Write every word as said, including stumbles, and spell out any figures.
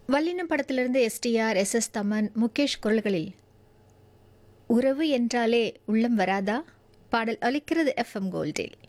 வல்லினம் படத்திலிருந்து STR, S S Thaman, Mukesh குரல்களில் உறவு என்றாலே உள்ளம் வராதா? பாடல் ஒலிக்கிறது எஃப்எம் கோல்டில்.